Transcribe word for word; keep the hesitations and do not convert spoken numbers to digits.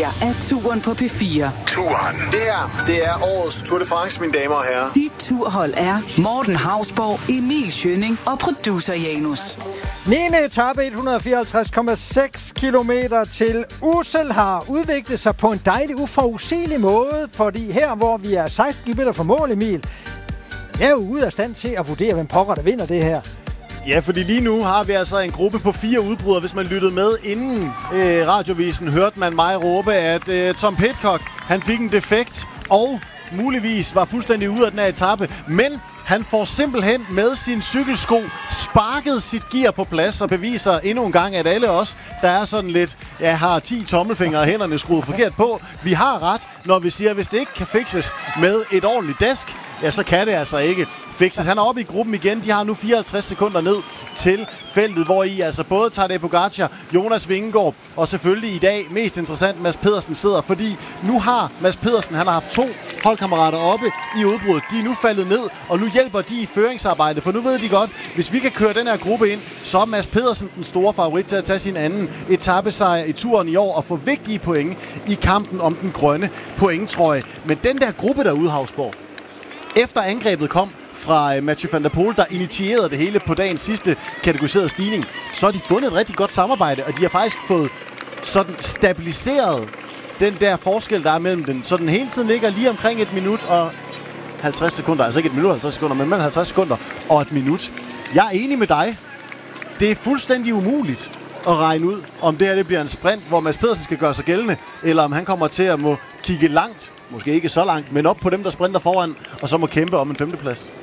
her er Turen på P fire. Turen. Det her, det er årets Tour de France, mine damer og herrer. Dit turhold er Morten Hausborg, Emil Schønning og producer Janus. niende etape, et hundrede og fireoghalvtreds komma seks kilometer til Ussel, har udviklet sig på en dejlig, uforudsigelig måde, fordi her, hvor vi er seksten kilometer fra mål, Emil, jeg er jo ude af stand til at vurdere, hvem pokker der vinder det her. Ja, fordi lige nu har vi altså en gruppe på fire udbrydere. Hvis man lyttede med inden øh, radiovisen, hørte man mig råbe, at øh, Tom Pidcock, han fik en defekt og muligvis var fuldstændig ude af den her etape. Men han får simpelthen med sin cykelsko sparket sit gear på plads og beviser endnu en gang, at alle os, der er sådan lidt, ja, har ti tommelfingre og hænderne skruet forkert på, vi har ret, når vi siger, at hvis det ikke kan fikses med et ordentligt dask, ja, så kan det altså ikke fikses. Han er oppe i gruppen igen. De har nu fireoghalvtreds sekunder ned til feltet, hvor i altså både Tadej Pogačar, Jonas Vingegaard og selvfølgelig i dag mest interessant Mads Pedersen sidder, fordi nu har Mads Pedersen, han har haft to holdkammerater oppe i udbruddet. De er nu faldet ned, og nu hjælper de i føringsarbejdet, for nu ved de godt, hvis vi kan køre den her gruppe ind, så er Mads Pedersen den store favorit til at tage sin anden etapesejr i turen i år og få vigtige point i kampen om den grønne pointtrøje. Men den der gruppe derude, Hausborg, efter angrebet kom fra Mathieu van der Poel, der initierede det hele på dagens sidste kategoriserede stigning, så har de fundet et rigtig godt samarbejde, og de har faktisk fået sådan stabiliseret den der forskel, der er mellem den, så den hele tiden ligger lige omkring et minut og halvtreds sekunder, altså ikke et minut og halvtreds sekunder, men mellem halvtreds sekunder og et minut. Jeg er enig med dig. Det er fuldstændig umuligt at regne ud, om det her det bliver en sprint, hvor Mads Pedersen skal gøre sig gældende, eller om han kommer til at må kigge langt, måske ikke så langt, men op på dem, der sprinter foran, og så må kæmpe om en femteplads.